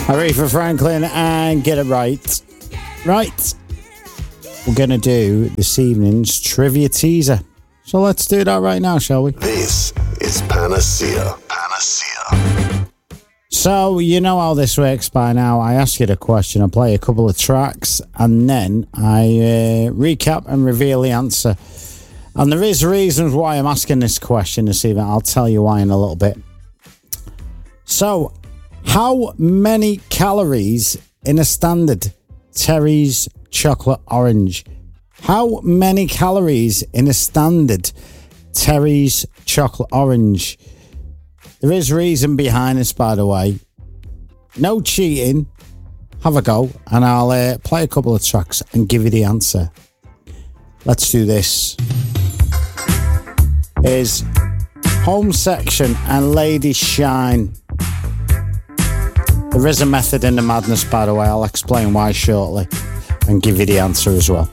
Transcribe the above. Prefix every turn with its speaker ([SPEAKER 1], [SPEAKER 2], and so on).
[SPEAKER 1] Aretha Franklin and Get It Right. Right. We're going to do this evening's trivia teaser. So let's do that right now, shall we?
[SPEAKER 2] This is Panacea. Panacea.
[SPEAKER 1] So, you know how this works by now. I ask you the question, I play a couple of tracks, and then I recap and reveal the answer. And there is reasons why I'm asking this question this evening. I'll tell you why in a little bit. So, how many calories in a standard Terry's chocolate orange? How many calories in a standard Terry's chocolate orange? There is reason behind this, by the way. No cheating. Have a go, and I'll play a couple of tracks and give you the answer. Let's do this. Is Home Section and Lady Shine. There is a method in the madness, by the way. I'll explain why shortly and give you the answer as well.